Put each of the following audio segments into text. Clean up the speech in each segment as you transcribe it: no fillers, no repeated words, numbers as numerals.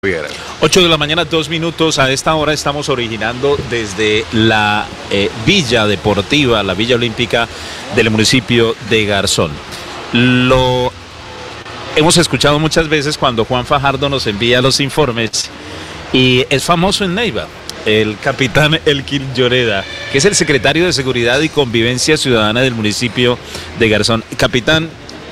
Bien. 8 de la mañana, 2 minutos. A esta hora estamos originando desde la Villa Deportiva, la Villa Olímpica del municipio de Garzón. Lo hemos escuchado muchas veces cuando Juan Fajardo nos envía los informes y es famoso en Neiva. El capitán Elkin Lloreda, que es el secretario de Seguridad y Convivencia Ciudadana del municipio de Garzón. Capitán,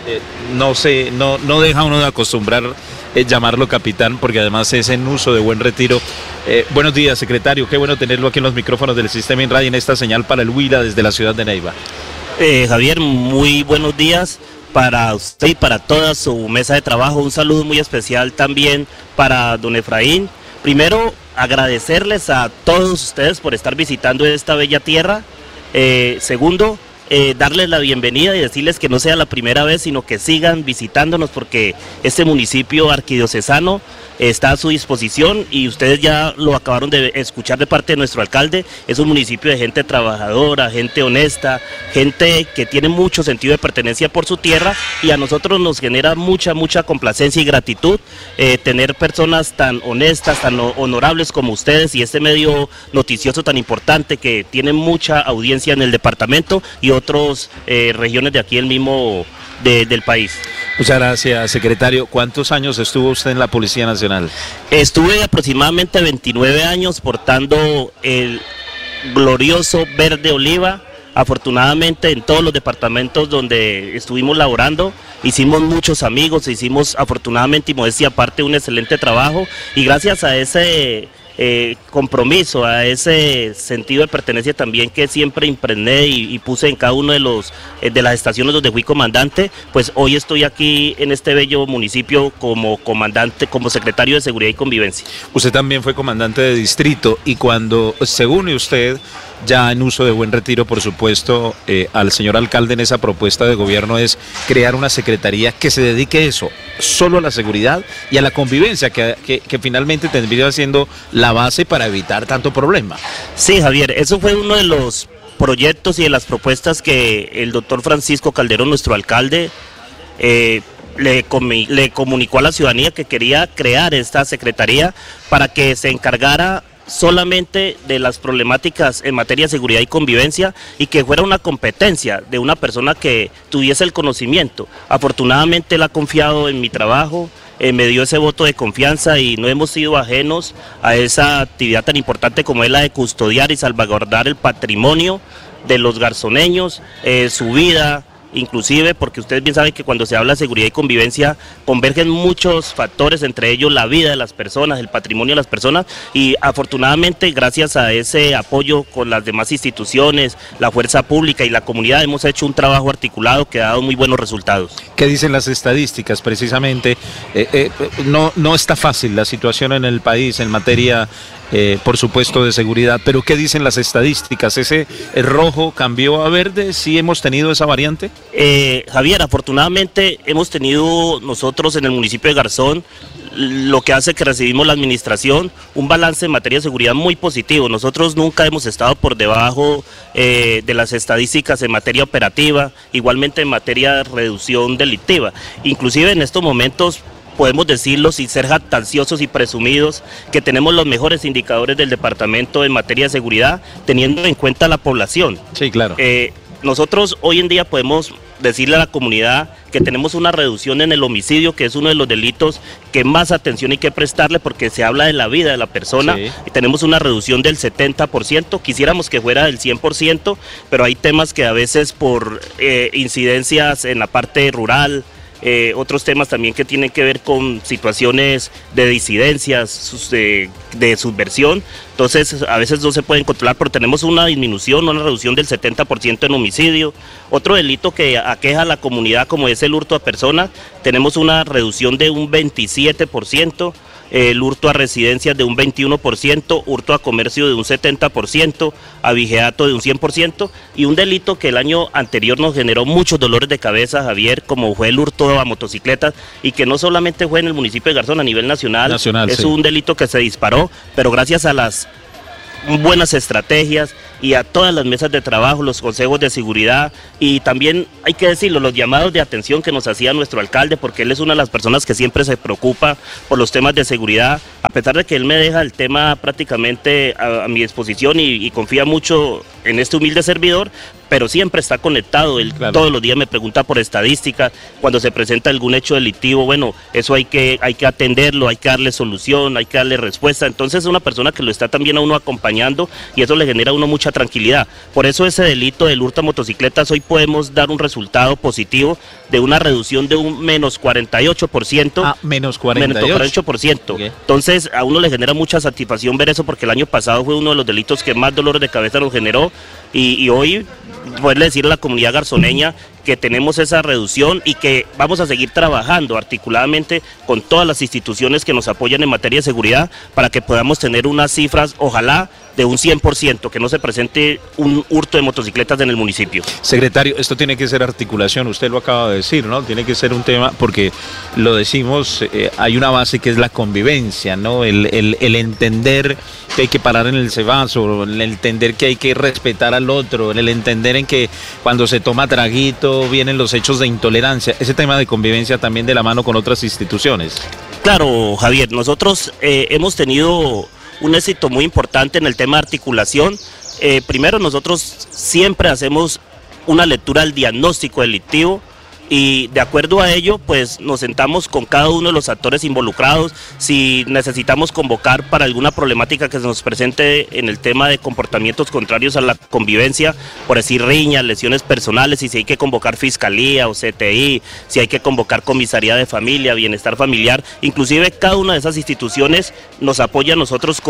no deja uno de acostumbrar llamarlo capitán, porque además es en uso de Buen Retiro. Buenos días, secretario, qué bueno tenerlo aquí en los micrófonos del Sistema InRadio en esta señal para el Huila desde la ciudad de Neiva. Javier, muy buenos días para usted y para toda su mesa de trabajo. Un saludo muy especial también para don Efraín. Primero, agradecerles a todos ustedes por estar visitando esta bella tierra. Segundo, darles la bienvenida y decirles que no sea la primera vez, sino que sigan visitándonos, porque este municipio arquidiocesano está a su disposición y ustedes ya lo acabaron de escuchar de parte de nuestro alcalde. Es un municipio de gente trabajadora, gente honesta, gente que tiene mucho sentido de pertenencia por su tierra, y a nosotros nos genera mucha complacencia y gratitud tener personas tan honestas, tan honorables como ustedes, y este medio noticioso tan importante que tiene mucha audiencia en el departamento y otras regiones de aquí el mismo del país. Muchas gracias, secretario. ¿Cuántos años estuvo usted en la Policía Nacional? Estuve aproximadamente 29 años portando el glorioso verde oliva. Afortunadamente en todos los departamentos donde estuvimos laborando hicimos muchos amigos, hicimos afortunadamente y modestia aparte un excelente trabajo, y gracias a ese compromiso, a ese sentido de pertenencia también que siempre impregné y puse en cada uno de las estaciones donde fui comandante, pues hoy estoy aquí en este bello municipio como comandante, como secretario de Seguridad y Convivencia. Usted también fue comandante de distrito, y cuando se une usted, ya en uso de Buen Retiro, por supuesto, al señor alcalde en esa propuesta de gobierno es crear una secretaría que se dedique a eso, solo a la seguridad y a la convivencia, que finalmente tendría siendo la base para evitar tanto problema. Sí, Javier, eso fue uno de los proyectos y de las propuestas que el doctor Francisco Calderón, nuestro alcalde, le comunicó a la ciudadanía, que quería crear esta secretaría para que se encargara solamente de las problemáticas en materia de seguridad y convivencia, y que fuera una competencia de una persona que tuviese el conocimiento. Afortunadamente él ha confiado en mi trabajo, me dio ese voto de confianza, y no hemos sido ajenos a esa actividad tan importante como es la de custodiar y salvaguardar el patrimonio de los garzoneños, su vida. Inclusive porque ustedes bien saben que cuando se habla de seguridad y convivencia convergen muchos factores, entre ellos la vida de las personas, el patrimonio de las personas, y afortunadamente gracias a ese apoyo con las demás instituciones, la fuerza pública y la comunidad hemos hecho un trabajo articulado que ha dado muy buenos resultados. ¿Qué dicen las estadísticas precisamente? No está fácil la situación en el país en materia, por supuesto, de seguridad, pero ¿qué dicen las estadísticas? ¿Ese rojo cambió a verde? ¿Sí hemos tenido esa variante? Javier, afortunadamente hemos tenido nosotros en el municipio de Garzón, lo que hace que recibimos la administración, un balance en materia de seguridad muy positivo. Nosotros nunca hemos estado por debajo de las estadísticas en materia operativa, igualmente en materia de reducción delictiva. Inclusive en estos momentos podemos decirlo sin ser jactanciosos y presumidos, que tenemos los mejores indicadores del departamento en materia de seguridad, teniendo en cuenta la población. Sí, claro. Nosotros hoy en día podemos decirle a la comunidad que tenemos una reducción en el homicidio, que es uno de los delitos que más atención hay que prestarle, porque se habla de la vida de la persona, sí. Y tenemos una reducción del 70%, quisiéramos que fuera del 100%, pero hay temas que a veces por incidencias en la parte rural, otros temas también que tienen que ver con situaciones de disidencias, de subversión, entonces a veces no se pueden controlar, pero tenemos una disminución, una reducción del 70% en homicidio. Otro delito que aqueja a la comunidad, como es el hurto a personas, tenemos una reducción de un 27%, el hurto a residencias de un 21%, hurto a comercio de un 70%, abigeato de un 100%, y un delito que el año anterior nos generó muchos dolores de cabeza, Javier, como fue el hurto a motocicletas, y que no solamente fue en el municipio de Garzón, a nivel nacional es sí. Un delito que se disparó, pero gracias a las buenas estrategias y a todas las mesas de trabajo, los consejos de seguridad y también hay que decirlo, los llamados de atención que nos hacía nuestro alcalde, porque él es una de las personas que siempre se preocupa por los temas de seguridad, a pesar de que él me deja el tema prácticamente a mi disposición y confía mucho en este humilde servidor, pero siempre está conectado, él claro. Todos los días me pregunta por estadística, cuando se presenta algún hecho delictivo, bueno, eso hay que atenderlo, hay que darle solución, hay que darle respuesta, entonces es una persona que lo está también a uno acompañando y eso le genera a uno mucha tranquilidad, por eso ese delito del hurto a motocicletas hoy podemos dar un resultado positivo de una reducción de un menos 48%. Menos 48%. Okay. Entonces a uno le genera mucha satisfacción ver eso porque el año pasado fue uno de los delitos que más dolores de cabeza nos generó y hoy poderle decir a la comunidad garzoneña que tenemos esa reducción y que vamos a seguir trabajando articuladamente con todas las instituciones que nos apoyan en materia de seguridad para que podamos tener unas cifras, ojalá, de un 100%, que no se presente un hurto de motocicletas en el municipio. Secretario, esto tiene que ser articulación, usted lo acaba de decir, ¿no? Tiene que ser un tema, porque lo decimos, hay una base que es la convivencia, ¿no? El entender que hay que parar en el semáforo, el entender que hay que respetar al otro, el entender en que cuando se toma traguito vienen los hechos de intolerancia, ese tema de convivencia también de la mano con otras instituciones. Claro, Javier, nosotros hemos tenido un éxito muy importante en el tema de articulación. Primero, nosotros siempre hacemos una lectura del diagnóstico delictivo y de acuerdo a ello pues nos sentamos con cada uno de los actores involucrados, si necesitamos convocar para alguna problemática que se nos presente en el tema de comportamientos contrarios a la convivencia, por decir riñas, lesiones personales, y si hay que convocar fiscalía o CTI, si hay que convocar comisaría de familia, bienestar familiar, inclusive cada una de esas instituciones nos apoya a nosotros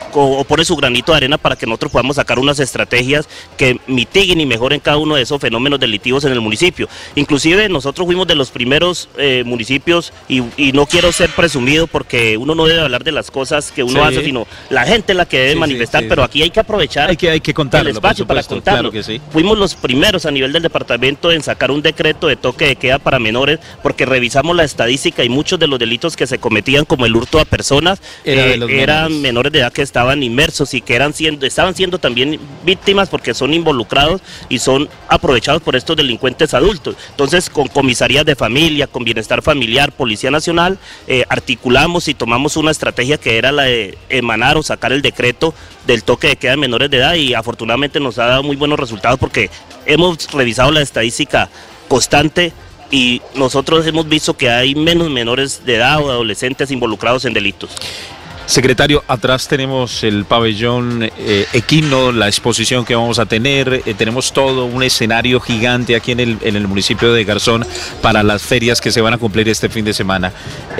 o pone su granito de arena para que nosotros podamos sacar unas estrategias que mitiguen y mejoren cada uno de esos fenómenos delictivos en el municipio. Inclusive nosotros fuimos de los primeros municipios y no quiero ser presumido porque uno no debe hablar de las cosas que uno hace, sino la gente es la que debe manifestar, pero aquí hay que aprovechar hay que contarlo, el espacio para contarlo. Claro que sí. Fuimos los primeros a nivel del departamento en sacar un decreto de toque de queda para menores porque revisamos la estadística y muchos de los delitos que se cometían como el hurto a personas eran menores de edad que estaban inmersos y que estaban siendo también víctimas porque son involucrados y son aprovechados por estos delincuentes adultos. Entonces con comisarías de familia, con bienestar familiar, Policía Nacional, articulamos y tomamos una estrategia que era la de emanar o sacar el decreto del toque de queda de menores de edad y afortunadamente nos ha dado muy buenos resultados porque hemos revisado la estadística constante y nosotros hemos visto que hay menos menores de edad o adolescentes involucrados en delitos. Secretario, atrás tenemos el pabellón equino, la exposición que vamos a tener, tenemos todo un escenario gigante aquí en el municipio de Garzón para las ferias que se van a cumplir este fin de semana.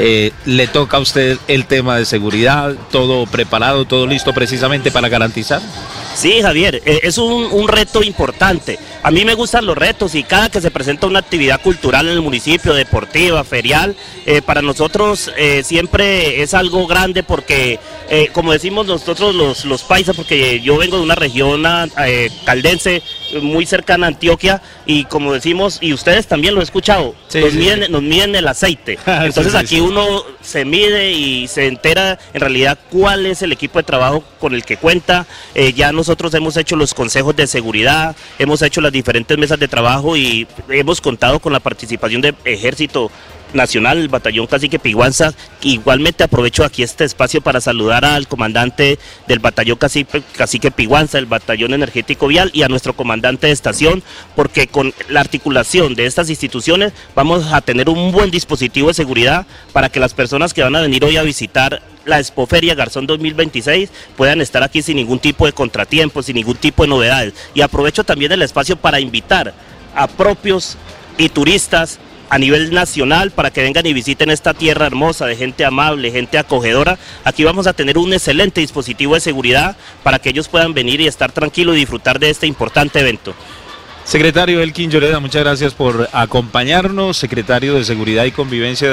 ¿Le toca a usted el tema de seguridad, todo preparado, todo listo precisamente para garantizar? Sí, Javier, es un reto importante. A mí me gustan los retos y cada que se presenta una actividad cultural en el municipio, deportiva, ferial, para nosotros siempre es algo grande porque, como decimos nosotros los paisas, porque yo vengo de una región caldense muy cercana a Antioquia y como decimos, y ustedes también lo han escuchado, nos miden el aceite. Entonces aquí uno se mide y se entera en realidad cuál es el equipo de trabajo con el que cuenta. Ya nosotros hemos hecho los consejos de seguridad, hemos hecho las diferentes mesas de trabajo y hemos contado con la participación del Ejército Nacional, el batallón Cacique Piguanza. Igualmente aprovecho aquí este espacio para saludar al comandante del batallón Cacique Piguanza, el batallón energético vial y a nuestro comandante de estación, porque con la articulación de estas instituciones vamos a tener un buen dispositivo de seguridad para que las personas que van a venir hoy a visitar la Expoferia Garzón 2026 puedan estar aquí sin ningún tipo de contratiempo, sin ningún tipo de novedades. Y aprovecho también el espacio para invitar a propios y turistas a nivel nacional para que vengan y visiten esta tierra hermosa de gente amable, gente acogedora. Aquí vamos a tener un excelente dispositivo de seguridad para que ellos puedan venir y estar tranquilos y disfrutar de este importante evento. Secretario Elkin Lloreda, muchas gracias por acompañarnos, secretario de Seguridad y Convivencia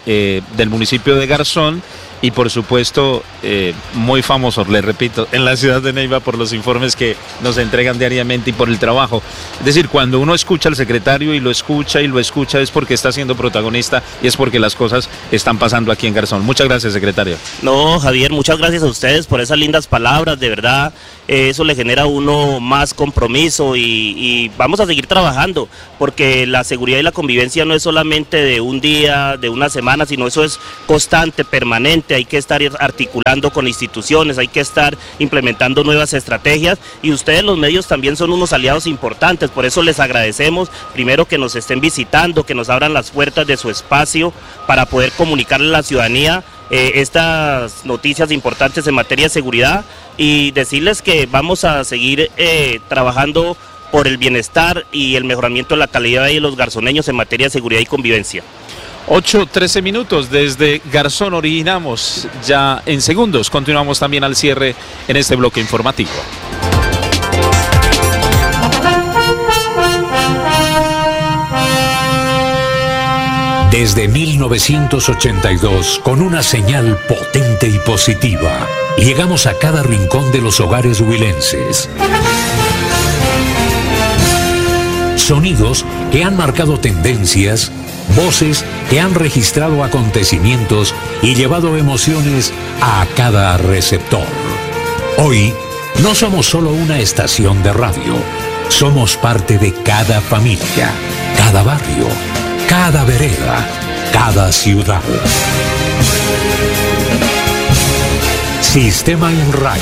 del municipio de Garzón. Y por supuesto, muy famoso, le repito, en la ciudad de Neiva por los informes que nos entregan diariamente y por el trabajo. Es decir, cuando uno escucha al secretario y lo escucha es porque está siendo protagonista y es porque las cosas están pasando aquí en Garzón. Muchas gracias, secretario. No, Javier, muchas gracias a ustedes por esas lindas palabras, de verdad. eso le genera a uno más compromiso y vamos a seguir trabajando, porque la seguridad y la convivencia no es solamente de un día, de una semana, sino eso es constante, permanente. Hay que estar articulando con instituciones, hay que estar implementando nuevas estrategias, y ustedes los medios también son unos aliados importantes. Por eso les agradecemos primero que nos estén visitando, que nos abran las puertas de su espacio para poder comunicarle a la ciudadanía estas noticias importantes en materia de seguridad, y decirles que vamos a seguir trabajando por el bienestar y el mejoramiento de la calidad de los garzoneños en materia de seguridad y convivencia. 8:13 minutos desde Garzón originamos ya en segundos. Continuamos también al cierre en este bloque informativo. Desde 1982, con una señal potente y positiva, llegamos a cada rincón de los hogares huilenses. Sonidos que han marcado tendencias, voces que han registrado acontecimientos y llevado emociones a cada receptor. Hoy, no somos solo una estación de radio, somos parte de cada familia, cada barrio, cada vereda, cada ciudad. Sistema INRAI.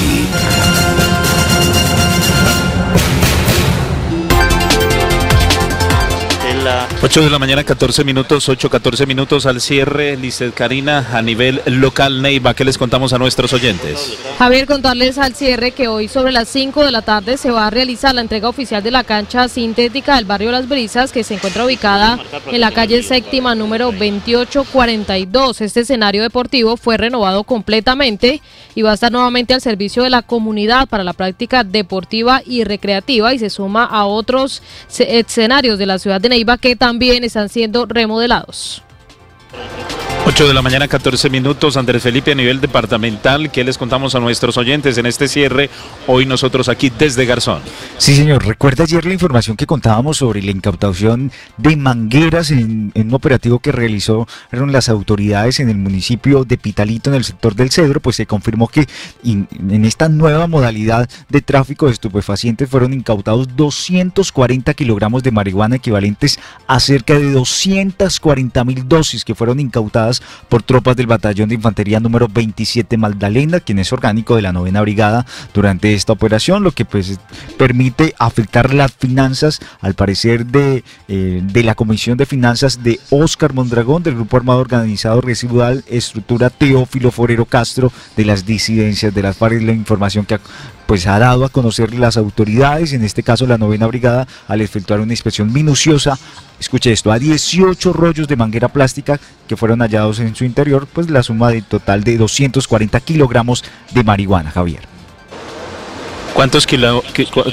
8 de la mañana, 14 minutos, 8:14 minutos al cierre. Lizeth Karina, a nivel local, Neiva, ¿qué les contamos a nuestros oyentes? Javier, contarles al cierre que hoy sobre las 5 de la tarde se va a realizar la entrega oficial de la cancha sintética del barrio Las Brisas, que se encuentra ubicada en la calle séptima número 2842. Este escenario deportivo fue renovado completamente y va a estar nuevamente al servicio de la comunidad para la práctica deportiva y recreativa, y se suma a otros escenarios de la ciudad de Neiva que también están siendo remodelados. 8 de la mañana, 14 minutos. Andrés Felipe, a nivel departamental, ¿qué les contamos a nuestros oyentes en este cierre? Hoy nosotros aquí desde Garzón. Sí, señor. ¿Recuerda ayer la información que contábamos sobre la incautación de mangueras en un operativo que realizaron las autoridades en el municipio de Pitalito, en el sector del Cedro? Pues se confirmó que en esta nueva modalidad de tráfico de estupefacientes fueron incautados 240 kilogramos de marihuana, equivalentes a cerca de 240.000 dosis, que fueron incautadas por tropas del batallón de infantería número 27 Magdalena, quien es orgánico de la 9ª Brigada, durante esta operación, lo que pues permite afectar las finanzas, al parecer, de la Comisión de Finanzas de Óscar Mondragón, del Grupo Armado Organizado Residual Estructura Teófilo Forero Castro, de las disidencias de las FARC. La información que pues ha dado a conocer las autoridades, en este caso la 9ª Brigada, al efectuar una inspección minuciosa, escuche esto, a 18 rollos de manguera plástica que fueron hallados en su interior, pues la suma de total de 240 kilogramos de marihuana, Javier. ¿Cuántos kilos?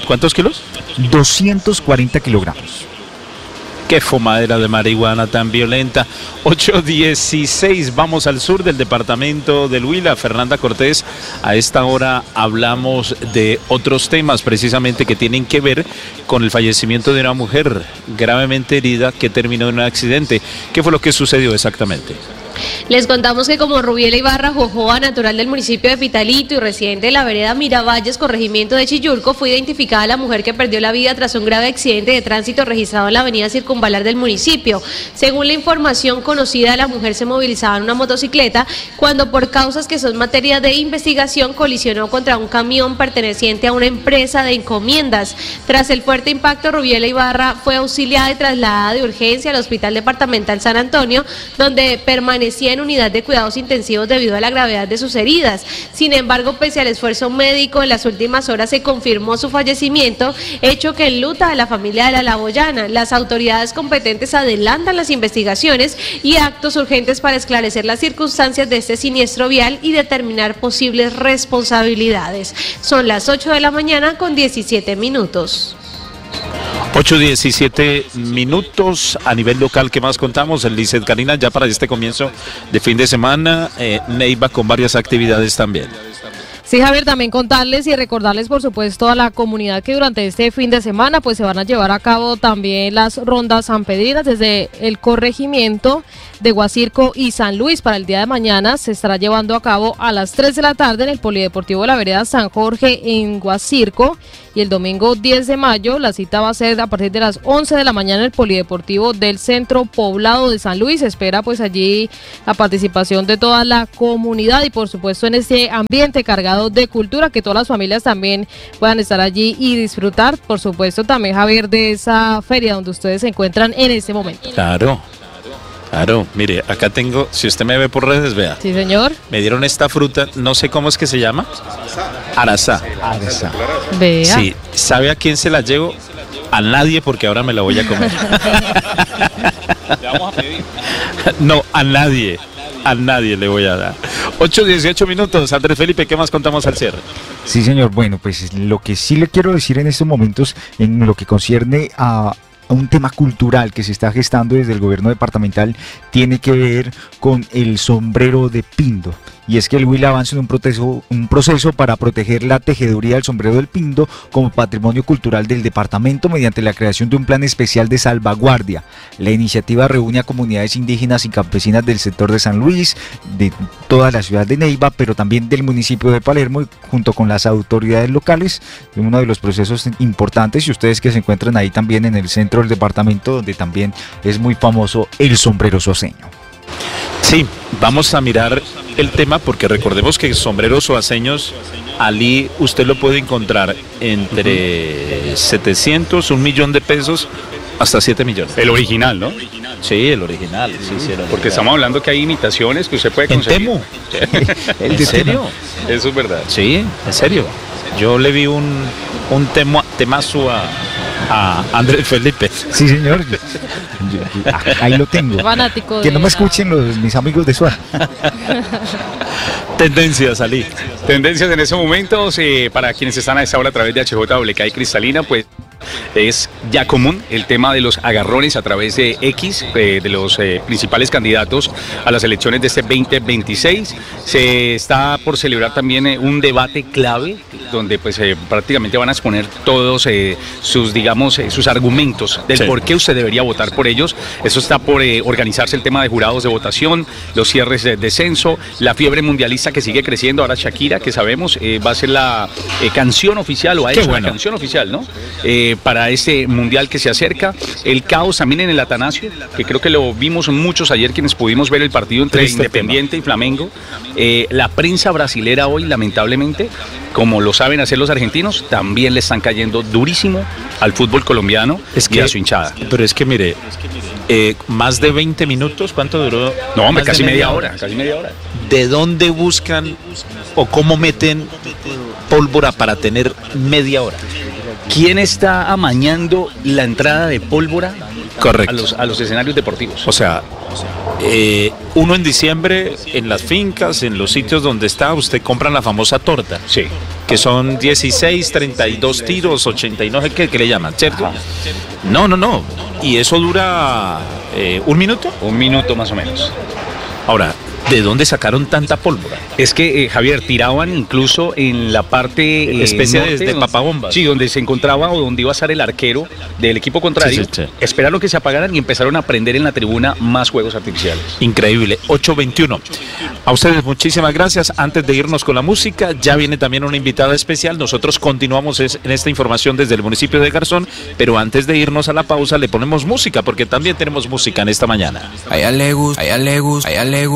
240 kilogramos. Qué fumadera de marihuana tan violenta. 8:16, vamos al sur del departamento del Huila. Fernanda Cortés, a esta hora hablamos de otros temas precisamente que tienen que ver con el fallecimiento de una mujer gravemente herida que terminó en un accidente. ¿Qué fue lo que sucedió exactamente? Les contamos que como Rubiela Ibarra Jojoa, natural del municipio de Pitalito y residente de la vereda Miravalles, corregimiento de Chillurco, fue identificada la mujer que perdió la vida tras un grave accidente de tránsito registrado en la avenida Circunvalar del municipio. Según la información conocida, la mujer se movilizaba en una motocicleta cuando, por causas que son materia de investigación, colisionó contra un camión perteneciente a una empresa de encomiendas. Tras el fuerte impacto, Rubiela Ibarra fue auxiliada y trasladada de urgencia al Hospital Departamental San Antonio, donde permaneció en unidad de cuidados intensivos debido a la gravedad de sus heridas. Sin embargo, pese al esfuerzo médico, en las últimas horas se confirmó su fallecimiento, hecho que enluta a la familia de la laboyana. Las autoridades competentes adelantan las investigaciones y actos urgentes para esclarecer las circunstancias de este siniestro vial y determinar posibles responsabilidades. Son las 8 de la mañana con 17 minutos. 8:17 minutos. A nivel local, ¿qué más contamos? El Lizeth Karina, ya para este comienzo de fin de semana, Neiva con varias actividades también. Sí, Javier, también contarles y recordarles, por supuesto, a la comunidad que durante este fin de semana pues se van a llevar a cabo también las rondas sanpedrinas desde el corregimiento de Guasirco y San Luis. Para el día de mañana se estará llevando a cabo a las 3 de la tarde en el Polideportivo de la Vereda San Jorge en Guasirco, y el domingo 10 de mayo la cita va a ser a partir de las 11 de la mañana en el Polideportivo del Centro Poblado de San Luis. Se espera pues allí la participación de toda la comunidad y por supuesto en este ambiente cargado de cultura, que todas las familias también puedan estar allí y disfrutar, por supuesto también, Javier, de esa feria donde ustedes se encuentran en este momento. Claro, mire, acá tengo, si usted me ve por redes, vea. Sí, señor. Me dieron esta fruta, no sé cómo es que se llama. Arazá. Vea. Sí, ¿sabe a quién se la llevo? A nadie, porque ahora me la voy a comer. Le vamos a pedir. No, a nadie le voy a dar. 8:18 minutos. Andrés Felipe, ¿qué más contamos al cierre? Sí, señor. Bueno, pues lo que sí le quiero decir en estos momentos, en lo que concierne a un tema cultural que se está gestando desde el gobierno departamental, tiene que ver con el sombrero de Pindo. Y es que el Huila avanza en un proceso para proteger la tejeduría del sombrero del Pindo como patrimonio cultural del departamento mediante la creación de un plan especial de salvaguardia. La iniciativa reúne a comunidades indígenas y campesinas del sector de San Luis, de toda la ciudad de Neiva, pero también del municipio de Palermo, y junto con las autoridades locales, uno de los procesos importantes, y ustedes que se encuentran ahí también en el centro del departamento, donde también es muy famoso el sombrero soaseño. Sí, vamos a mirar el tema porque recordemos que sombreros soaseños, Ali, usted lo puede encontrar entre 700, 1 millón de pesos, hasta 7 millones. El original, ¿no? Sí, el original. Sí, el original. Porque estamos hablando que hay imitaciones que usted puede conseguir. ¿En Temu? ¿En serio? Eso es verdad. Sí, en serio. Yo le vi un temazo a Andrés Felipe. Sí, señor. Ahí lo tengo. Fanático que no me escuchen mis amigos de Suárez. Tendencias, Ali. Tendencias en estos momentos, para quienes están a esta hora a través de HJWK y Cristalina, pues es ya común el tema de los agarrones a través de X, de los principales candidatos a las elecciones de este 2026. Se está por celebrar también un debate clave donde pues prácticamente van a exponer todos sus argumentos del por qué usted debería votar por ellos. Eso está por organizarse el tema de jurados de votación, los cierres de descenso, la fiebre mundialista que sigue creciendo. Ahora Shakira, que sabemos va a ser la canción oficial, o ha hecho la canción oficial, ¿no? Para este mundial que se acerca. El caos también en el Atanasio, que creo que lo vimos muchos ayer quienes pudimos ver el partido entre Independiente y Flamengo. La prensa brasilera hoy, lamentablemente, como lo saben hacer los argentinos, también le están cayendo durísimo al fútbol colombiano y a su hinchada. Pero es que mire, más de 20 minutos, ¿cuánto duró? No, hombre, casi media hora. ¿De dónde buscan o cómo meten pólvora para tener media hora? ¿Quién está amañando la entrada de pólvora? Correcto. A los escenarios deportivos? O sea, uno en diciembre, en las fincas, en los sitios donde está, usted compra la famosa torta. Sí. Que son 16, 32 tiros, 80 y no sé qué le llaman, ¿cierto? Ajá. No. ¿Y eso dura 1 minuto? 1 minuto más o menos. Ahora, ¿de dónde sacaron tanta pólvora? Es que, Javier, tiraban incluso en la parte especie norte, de papabombas. Sí, donde se encontraba o donde iba a estar el arquero del equipo contrario. Sí. Esperaron que se apagaran y empezaron a prender en la tribuna más fuegos artificiales. Increíble. 8:21. A ustedes muchísimas gracias. Antes de irnos con la música, ya viene también una invitada especial. Nosotros continuamos en esta información desde el municipio de Garzón, pero antes de irnos a la pausa le ponemos música, porque también tenemos música en esta mañana. A ella le gusta.